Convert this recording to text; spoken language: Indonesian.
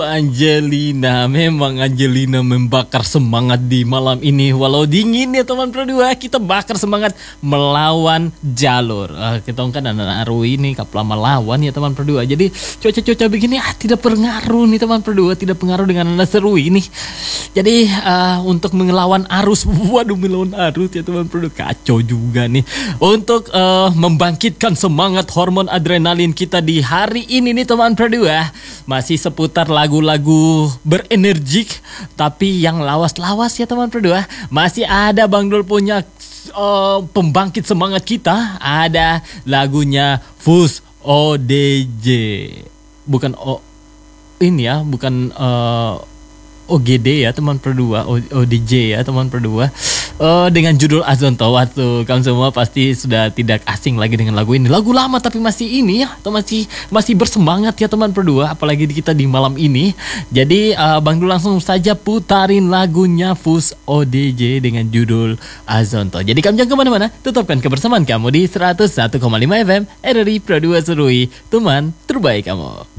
Angelina, memang Angelina membakar semangat di malam ini. Walau dingin ya teman berdua, kita bakar semangat melawan jalur. Kita kan anak Aru ini kapal melawan ya teman berdua. Jadi cuaca-cuaca begini tidak pengaruh nih teman berdua, tidak pengaruh dengan anak seru ini. Jadi untuk melawan arus, waduh melawan arus ya teman berdua, kacau juga nih. Untuk membangkitkan semangat hormon adrenalin kita di hari ini nih teman berdua, masih seputar lagu-lagu berenergik tapi yang lawas-lawas ya teman berdua. Masih ada Bang Dul punya pembangkit semangat kita, ada lagunya Fus ODJ, bukan ini ya, bukan OGD ya teman berdua, ODJ ya teman berdua, dengan judul Azonto. Tuh kamu semua pasti sudah tidak asing lagi dengan lagu ini, lagu lama tapi masih ini ya, atau masih bersemangat ya teman berdua, apalagi kita di malam ini. Jadi Bang Dul langsung saja putarin lagunya Fus ODJ dengan judul Azonto. Jadi kamu jangan kemana-mana, tetapkan kebersamaan kamu di 101,5 FM RRI Pro 2 Serui, teman terbaik kamu.